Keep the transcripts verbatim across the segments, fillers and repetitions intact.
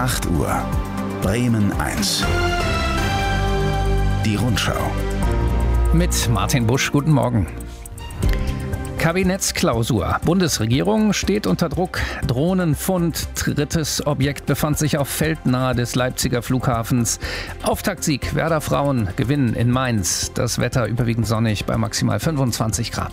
acht Uhr. Bremen eins. Die Rundschau. Mit Martin Busch, guten Morgen. Kabinettsklausur. Bundesregierung steht unter Druck. Drohnenfund. Drittes Objekt befand sich auf Feld nahe des Leipziger Flughafens. Auftaktsieg. Werder Frauen gewinnen in Mainz. Das Wetter überwiegend sonnig bei maximal fünfundzwanzig Grad.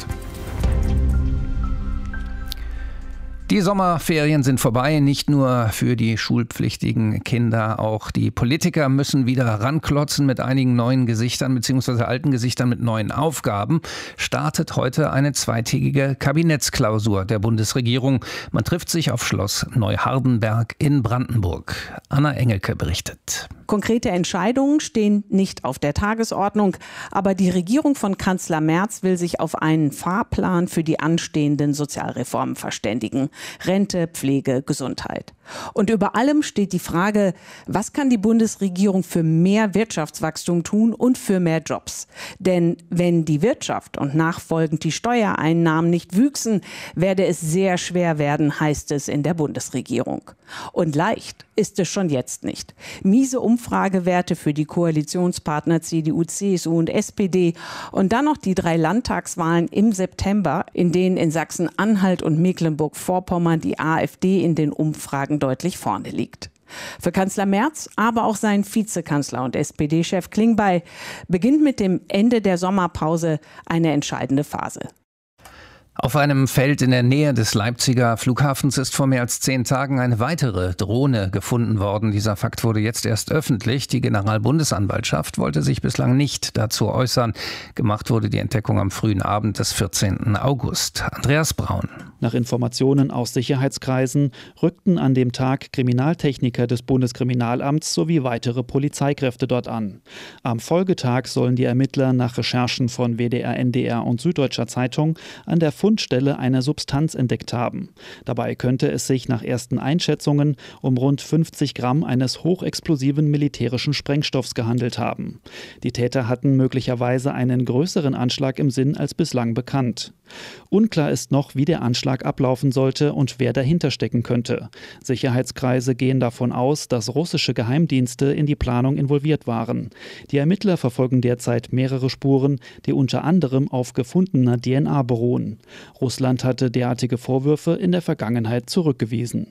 Die Sommerferien sind vorbei, nicht nur für die schulpflichtigen Kinder. Auch die Politiker müssen wieder ranklotzen mit einigen neuen Gesichtern bzw. alten Gesichtern mit neuen Aufgaben. Startet heute eine zweitägige Kabinettsklausur der Bundesregierung. Man trifft sich auf Schloss Neuhardenberg in Brandenburg. Anna Engelke berichtet. Konkrete Entscheidungen stehen nicht auf der Tagesordnung, aber die Regierung von Kanzler Merz will sich auf einen Fahrplan für die anstehenden Sozialreformen verständigen. Rente, Pflege, Gesundheit. Und über allem steht die Frage, was kann die Bundesregierung für mehr Wirtschaftswachstum tun und für mehr Jobs? Denn wenn die Wirtschaft und nachfolgend die Steuereinnahmen nicht wüchsen, werde es sehr schwer werden, heißt es in der Bundesregierung. Und leicht ist es schon jetzt nicht. Miese Umfragewerte für die Koalitionspartner C D U, C S U und S P D und dann noch die drei Landtagswahlen im September, in denen in Sachsen-Anhalt und Mecklenburg-Vorpommern die AfD in den Umfragen deutlich vorne liegt. Für Kanzler Merz, aber auch seinen Vizekanzler und S P D-Chef Klingbeil beginnt mit dem Ende der Sommerpause eine entscheidende Phase. Auf einem Feld in der Nähe des Leipziger Flughafens ist vor mehr als zehn Tagen eine weitere Drohne gefunden worden. Dieser Fakt wurde jetzt erst öffentlich. Die Generalbundesanwaltschaft wollte sich bislang nicht dazu äußern. Gemacht wurde die Entdeckung am frühen Abend des vierzehnten August. Andreas Braun. Nach Informationen aus Sicherheitskreisen rückten an dem Tag Kriminaltechniker des Bundeskriminalamts sowie weitere Polizeikräfte dort an. Am Folgetag sollen die Ermittler nach Recherchen von W D R, N D R und Süddeutscher Zeitung an der Fundstelle eine Substanz entdeckt haben. Dabei könnte es sich nach ersten Einschätzungen um rund fünfzig Gramm eines hochexplosiven militärischen Sprengstoffs gehandelt haben. Die Täter hatten möglicherweise einen größeren Anschlag im Sinn als bislang bekannt. Unklar ist noch, wie der Anschlag ablaufen sollte und wer dahinter stecken könnte. Sicherheitskreise gehen davon aus, dass russische Geheimdienste in die Planung involviert waren. Die Ermittler verfolgen derzeit mehrere Spuren, die unter anderem auf gefundener D N A beruhen. Russland hatte derartige Vorwürfe in der Vergangenheit zurückgewiesen.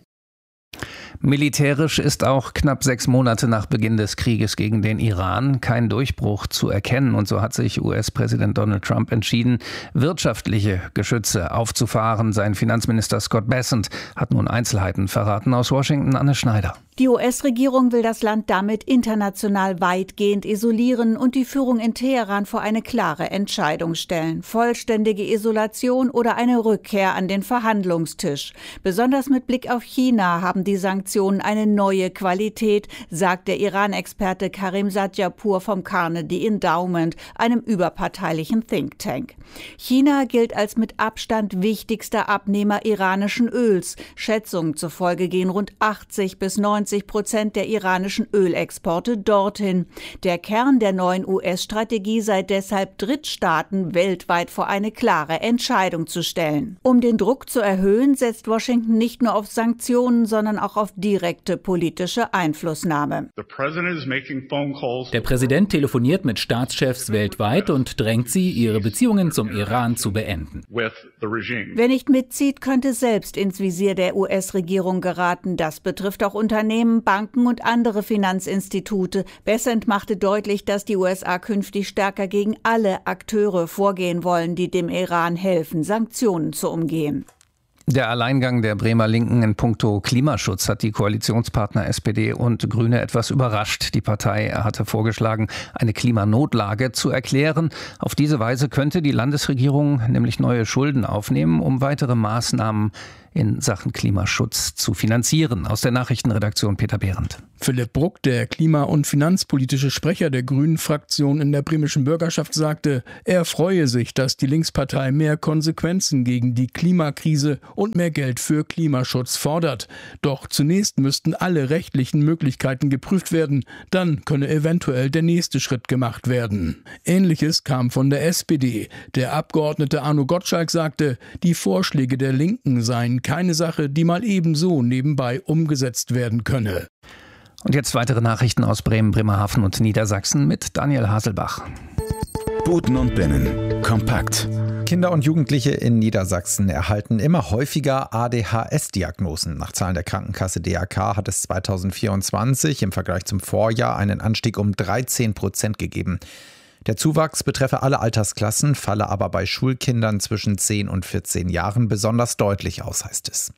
Militärisch ist auch knapp sechs Monate nach Beginn des Krieges gegen den Iran kein Durchbruch zu erkennen. Und so hat sich U S-Präsident Donald Trump entschieden, wirtschaftliche Geschütze aufzufahren. Sein Finanzminister Scott Bessent hat nun Einzelheiten verraten. Aus Washington, Anne Schneider. Die U S-Regierung will das Land damit international weitgehend isolieren und die Führung in Teheran vor eine klare Entscheidung stellen. Vollständige Isolation oder eine Rückkehr an den Verhandlungstisch. Besonders mit Blick auf China haben die Sanktionen eine neue Qualität, sagt der Iran-Experte Karim Sadjapur vom Carnegie Endowment, einem überparteilichen Think Tank. China gilt als mit Abstand wichtigster Abnehmer iranischen Öls. Schätzungen zufolge gehen rund achtzig bis neunzig Prozent der iranischen Ölexporte dorthin. Der Kern der neuen U S-Strategie sei deshalb, Drittstaaten weltweit vor eine klare Entscheidung zu stellen. Um den Druck zu erhöhen, setzt Washington nicht nur auf Sanktionen, sondern auch auf direkte politische Einflussnahme. Der Präsident telefoniert mit Staatschefs weltweit und drängt sie, ihre Beziehungen zum Iran zu beenden. Wer nicht mitzieht, könnte selbst ins Visier der U S-Regierung geraten. Das betrifft auch Unternehmen, Banken und andere Finanzinstitute. Bessent machte deutlich, dass die U S A künftig stärker gegen alle Akteure vorgehen wollen, die dem Iran helfen, Sanktionen zu umgehen. Der Alleingang der Bremer Linken in puncto Klimaschutz hat die Koalitionspartner S P D und Grüne etwas überrascht. Die Partei hatte vorgeschlagen, eine Klimanotlage zu erklären. Auf diese Weise könnte die Landesregierung nämlich neue Schulden aufnehmen, um weitere Maßnahmen in Sachen Klimaschutz zu finanzieren. Aus der Nachrichtenredaktion Peter Behrendt. Philipp Bruck, der klima- und finanzpolitische Sprecher der Grünen-Fraktion in der bremischen Bürgerschaft, sagte, er freue sich, dass die Linkspartei mehr Konsequenzen gegen die Klimakrise und mehr Geld für Klimaschutz fordert. Doch zunächst müssten alle rechtlichen Möglichkeiten geprüft werden, dann könne eventuell der nächste Schritt gemacht werden. Ähnliches kam von der S P D. Der Abgeordnete Arno Gottschalk sagte, die Vorschläge der Linken seien keine Sache, die mal ebenso nebenbei umgesetzt werden könne. Und jetzt weitere Nachrichten aus Bremen, Bremerhaven und Niedersachsen mit Daniel Haselbach. Buten und Binnen. Kompakt. Kinder und Jugendliche in Niedersachsen erhalten immer häufiger A D H S-Diagnosen. Nach Zahlen der Krankenkasse D A K hat es zweitausendvierundzwanzig im Vergleich zum Vorjahr einen Anstieg um dreizehn Prozent gegeben. Der Zuwachs betreffe alle Altersklassen, falle aber bei Schulkindern zwischen zehn und vierzehn Jahren besonders deutlich aus, heißt es.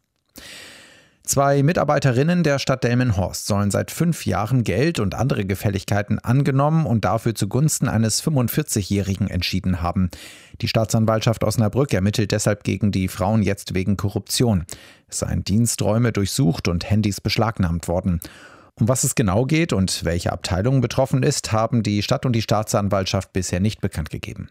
Zwei Mitarbeiterinnen der Stadt Delmenhorst sollen seit fünf Jahren Geld und andere Gefälligkeiten angenommen und dafür zugunsten eines fünfundvierzigjährigen entschieden haben. Die Staatsanwaltschaft Osnabrück ermittelt deshalb gegen die Frauen jetzt wegen Korruption. Es seien Diensträume durchsucht und Handys beschlagnahmt worden. Um was es genau geht und welche Abteilung betroffen ist, haben die Stadt und die Staatsanwaltschaft bisher nicht bekannt gegeben.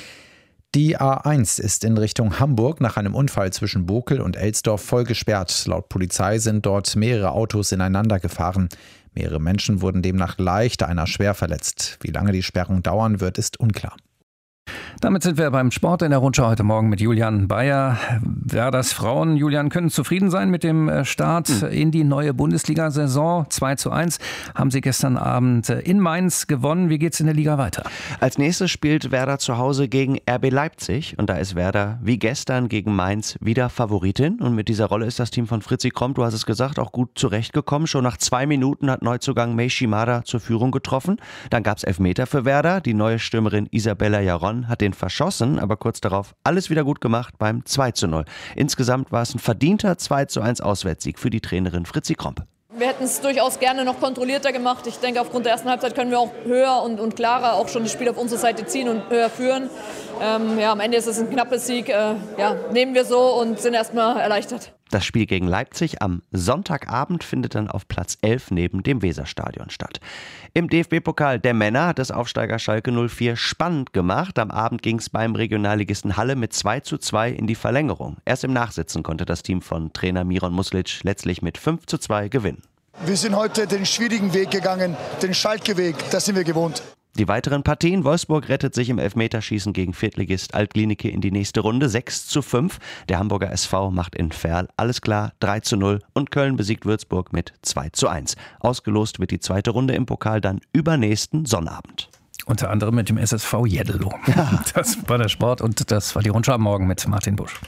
Die A eins ist in Richtung Hamburg nach einem Unfall zwischen Bokel und Elsdorf voll gesperrt. Laut Polizei sind dort mehrere Autos ineinander gefahren. Mehrere Menschen wurden demnach leicht, einer schwer verletzt. Wie lange die Sperrung dauern wird, ist unklar. Damit sind wir beim Sport in der Rundschau heute Morgen mit Julian Bayer. Werders Frauen, Julian, können zufrieden sein mit dem Start in die neue Bundesliga-Saison. zwei zu eins haben sie gestern Abend in Mainz gewonnen. Wie geht's in der Liga weiter? Als nächstes spielt Werder zu Hause gegen R B Leipzig. Und da ist Werder wie gestern gegen Mainz wieder Favoritin. Und mit dieser Rolle ist das Team von Fritzi Kromp, du hast es gesagt, auch gut zurechtgekommen. Schon nach zwei Minuten hat Neuzugang Mei Shimada zur Führung getroffen. Dann gab's Elfmeter für Werder. Die neue Stürmerin Isabella Jaron hat den verschossen, aber kurz darauf alles wieder gut gemacht beim zwei zu null. Insgesamt war es ein verdienter zwei zu eins Auswärtssieg für die Trainerin Fritzi Kromp. Wir hätten es durchaus gerne noch kontrollierter gemacht. Ich denke, aufgrund der ersten Halbzeit können wir auch höher und, und klarer auch schon das Spiel auf unsere Seite ziehen und höher führen. Ähm, ja, am Ende ist es ein knappes Sieg. Äh, ja, nehmen wir so und sind erstmal erleichtert. Das Spiel gegen Leipzig am Sonntagabend findet dann auf Platz elf neben dem Weserstadion statt. Im D F B-Pokal der Männer hat das Aufsteiger Schalke null vier spannend gemacht. Am Abend ging es beim Regionalligisten Halle mit zwei zu zwei in die Verlängerung. Erst im Nachsitzen konnte das Team von Trainer Miron Muslic letztlich mit fünf zu zwei gewinnen. Wir sind heute den schwierigen Weg gegangen, den Schalke-Weg, das sind wir gewohnt. Die weiteren Partien: Wolfsburg rettet sich im Elfmeterschießen gegen Viertligist Alt-Glienicke in die nächste Runde, sechs zu fünf. Der Hamburger S V macht in Verl alles klar, drei zu null. Und Köln besiegt Würzburg mit zwei zu eins. Ausgelost wird die zweite Runde im Pokal dann übernächsten Sonnabend. Unter anderem mit dem S S V Jeddelo. Ja. Das war der Sport und das war die Rundschau am Morgen mit Martin Busch.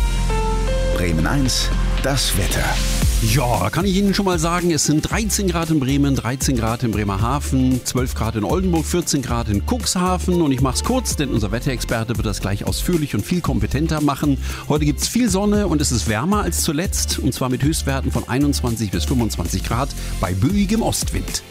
Bremen eins, das Wetter. Ja, da kann ich Ihnen schon mal sagen, es sind dreizehn Grad in Bremen, dreizehn Grad in Bremerhaven, zwölf Grad in Oldenburg, vierzehn Grad in Cuxhaven. Und ich mache es kurz, denn unser Wetterexperte wird das gleich ausführlich und viel kompetenter machen. Heute gibt es viel Sonne und es ist wärmer als zuletzt. Und zwar mit Höchstwerten von einundzwanzig bis fünfundzwanzig Grad bei böigem Ostwind.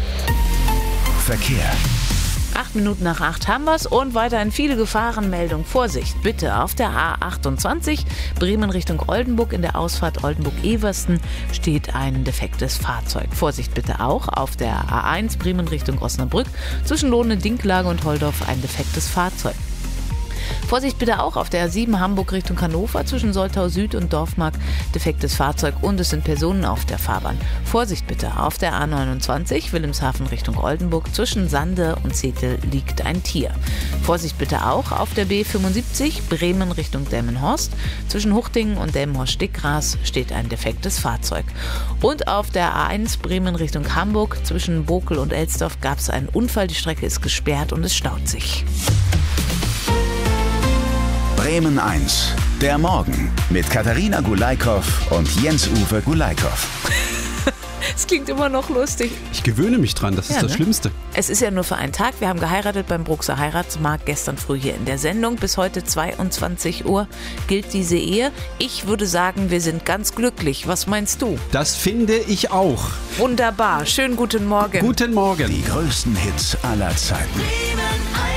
Verkehr. Acht Minuten nach acht haben wir's und weiterhin viele Gefahrenmeldungen. Vorsicht, bitte auf der A achtundzwanzig Bremen Richtung Oldenburg. In der Ausfahrt Oldenburg-Eversten steht ein defektes Fahrzeug. Vorsicht bitte auch auf der A eins Bremen Richtung Osnabrück. Zwischen Lohne, Dinklage und Holdorf ein defektes Fahrzeug. Vorsicht bitte auch auf der A sieben Hamburg Richtung Hannover zwischen Soltau Süd und Dorfmark, defektes Fahrzeug und es sind Personen auf der Fahrbahn. Vorsicht bitte auf der A neunundzwanzig Wilhelmshaven Richtung Oldenburg zwischen Sande und Zetel liegt ein Tier. Vorsicht bitte auch auf der B fünfundsiebzig Bremen Richtung Delmenhorst zwischen Huchtingen und Delmenhorst-Stickgras steht ein defektes Fahrzeug. Und auf der A eins Bremen Richtung Hamburg zwischen Bokel und Elsdorf gab es einen Unfall, die Strecke ist gesperrt und es staut sich. Bremen eins, der Morgen mit Katharina Gulaikow und Jens-Uwe Gulaikow. Es klingt immer noch lustig. Ich gewöhne mich dran, das ist ja, das ne? Schlimmste. Es ist ja nur für einen Tag. Wir haben geheiratet beim Bruxer Heiratsmarkt gestern früh hier in der Sendung. Bis heute zweiundzwanzig Uhr gilt diese Ehe. Ich würde sagen, wir sind ganz glücklich. Was meinst du? Das finde ich auch. Wunderbar. Schönen guten Morgen. Guten Morgen. Die größten Hits aller Zeiten. Bremen eins.